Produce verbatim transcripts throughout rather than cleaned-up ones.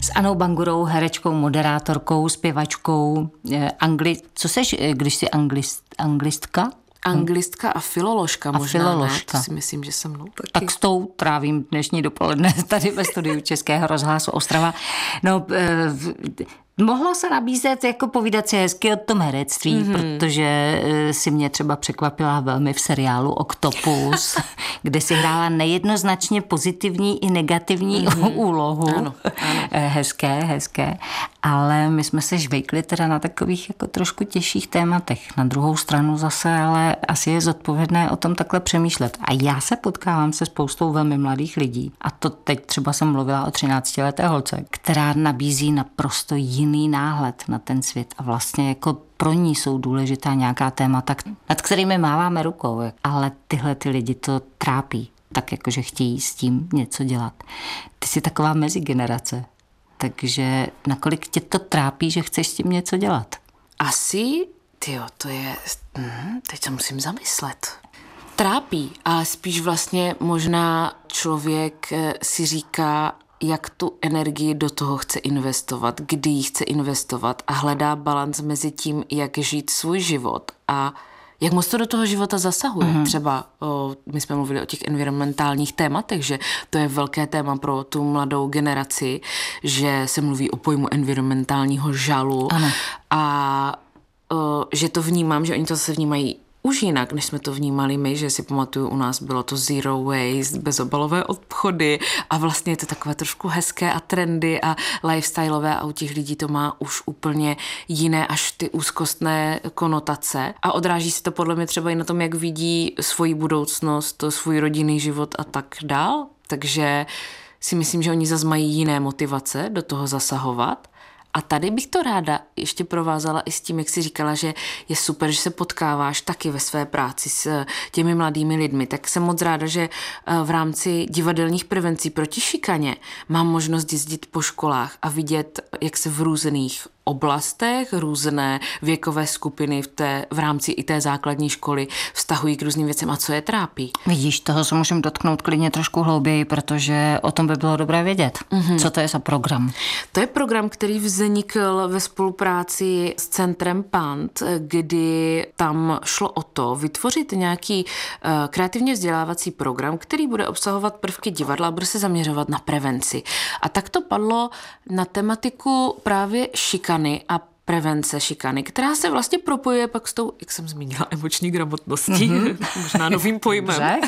S Anou Bangurou, herečkou, moderátorkou, zpěvačkou, angli... Co seš, když jsi anglist, anglistka? Anglistka a filoložka a možná, filoložka. Ne? To si myslím, že se mnou taky. Tak s tou trávím dnešní dopoledne tady ve studiu Českého rozhlasu Ostrava. No, mohlo se nabízet jako povídat si hezky o tom herectví, mm-hmm. protože si mě třeba překvapila velmi v seriálu Octopus, kde si hrála nejednoznačně pozitivní i negativní mm-hmm. úlohu. Ano, ano. Hezké, hezké. Ale my jsme se žvejkli teda na takových jako trošku těžších tématech. Na druhou stranu zase, ale asi je zodpovědné o tom takhle přemýšlet. A já se potkávám se spoustou velmi mladých lidí. A to teď třeba jsem mluvila o třináctileté holce, která nabízí naprosto jiný náhled na ten svět. A vlastně jako pro ní jsou důležitá nějaká témata, nad kterými máváme rukou. Ale tyhle ty lidi to trápí. Tak jakože chtějí s tím něco dělat. Ty jsi taková mezigenerace. Takže nakolik tě to trápí, že chceš s tím něco dělat? Asi, tyjo, to je, hm, teď se musím zamyslet. Trápí, ale spíš vlastně možná člověk si říká, jak tu energii do toho chce investovat, kdy ji chce investovat a hledá balanc mezi tím, jak žít svůj život a jak moc to do toho života zasahuje. Mm-hmm. Třeba o, my jsme mluvili o těch environmentálních tématech, že to je velké téma pro tu mladou generaci, že se mluví o pojmu environmentálního žalu. Ano. A o, že to vnímám, že oni to zase vnímají už jinak, než jsme to vnímali my, že si pamatuju, u nás bylo to zero waste, bezobalové obchody a vlastně je to takové trošku hezké a trendy a lifestyleové a u těch lidí to má už úplně jiné až ty úzkostné konotace a odráží se to podle mě třeba i na tom, jak vidí svoji budoucnost, svůj rodinný život a tak dál. Takže si myslím, že oni zase mají jiné motivace do toho zasahovat. A tady bych to ráda ještě provázala i s tím, jak jsi říkala, že je super, že se potkáváš taky ve své práci s těmi mladými lidmi. Tak jsem moc ráda, že v rámci divadelních prevencí proti šikaně mám možnost jezdit po školách a vidět, jak se v různých oblastech, různé věkové skupiny v, té, v rámci i té základní školy vztahují k různým věcem a co je trápí. Vidíš, toho se můžeme dotknout klidně trošku hlouběji, protože o tom by bylo dobré vědět. Mm-hmm. Co to je za program? To je program, který vznikl ve spolupráci s Centrem P A N T, kdy tam šlo o to vytvořit nějaký uh, kreativně vzdělávací program, který bude obsahovat prvky divadla a bude se zaměřovat na prevenci. A tak to padlo na tematiku právě šikany a prevence šikany, která se vlastně propojuje pak s tou, jak jsem zmínila, emoční gramotností, mm-hmm. možná novým pojmem,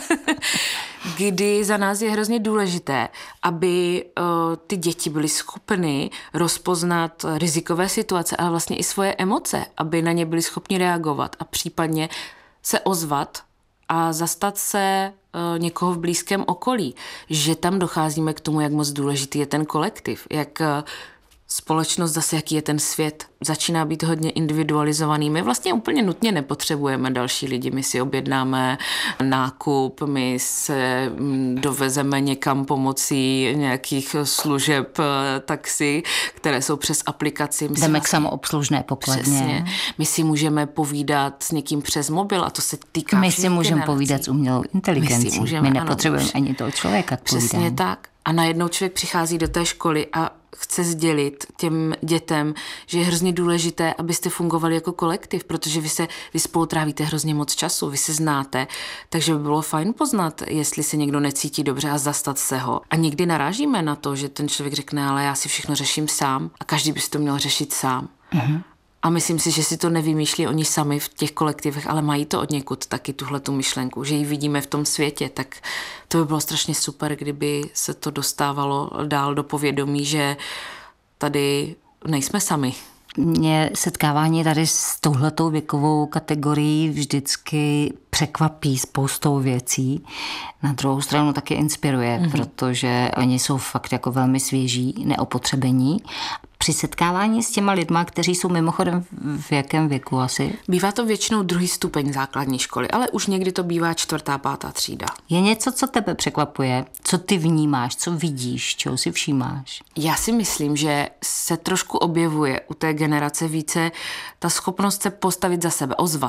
kdy za nás je hrozně důležité, aby uh, ty děti byly schopny rozpoznat rizikové situace, ale vlastně i svoje emoce, aby na ně byli schopni reagovat a případně se ozvat a zastat se uh, někoho v blízkém okolí, že tam docházíme k tomu, jak moc důležitý je ten kolektiv, jak uh, společnost zase, jaký je ten svět, začíná být hodně individualizovaný. My vlastně úplně nutně nepotřebujeme další lidi. My si objednáme nákup, my se dovezeme někam pomocí nějakých služeb taxi, které jsou přes aplikaci. My Jdeme vlastně, k samoobslužné pokladně. Přesně. My si můžeme povídat s někým přes mobil a to se týká My si můžeme povídat s umělou inteligencí. My, můžeme, My nepotřebujeme ano, ani toho člověka k Přesně povídání. tak. A najednou člověk přichází do té školy a chce sdělit těm dětem, že je hrozně důležité, abyste fungovali jako kolektiv, protože vy se vy spolu trávíte hrozně moc času, vy se znáte, takže by bylo fajn poznat, jestli se někdo necítí dobře a zastat se ho. A někdy narážíme na to, že ten člověk řekne, ale já si všechno řeším sám a každý by si to měl řešit sám. Mm-hmm. A myslím si, že si to nevymýšlí oni sami v těch kolektivech, ale mají to od někud taky tuhletu myšlenku, že ji vidíme v tom světě, tak to by bylo strašně super, kdyby se to dostávalo dál do povědomí, že tady nejsme sami. Mě setkávání tady s touhletou věkovou kategorií vždycky překvapí spoustou věcí. Na druhou stranu taky inspiruje, mm-hmm. protože oni jsou fakt jako velmi svěží, neopotřebení. Při setkávání s těma lidma, kteří jsou mimochodem v jakém věku asi? Bývá to většinou druhý stupeň základní školy, ale už někdy to bývá čtvrtá, pátá třída. Je něco, co tebe překvapuje? Co ty vnímáš, co vidíš, čeho si všímáš? Já si myslím, že se trošku objevuje u té generace více ta schopnost se postavit za sebe, ozvat se.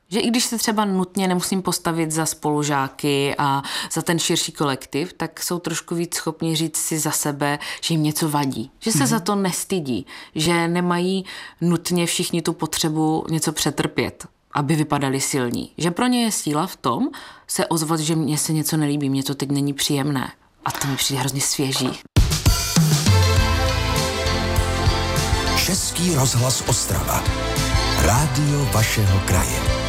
Že i když se třeba nutně nemusím postavit za spolužáky a za ten širší kolektiv, tak jsou trošku víc schopni říct si za sebe, že jim něco vadí. Že se hmm. za to nestydí. Že nemají nutně všichni tu potřebu něco přetrpět, aby vypadali silní. Že pro ně je síla v tom se ozvat, že mně se něco nelíbí, mně to teď není příjemné. A to mi přijde hrozně svěží. Český rozhlas Ostrava. Rádio vašeho kraje.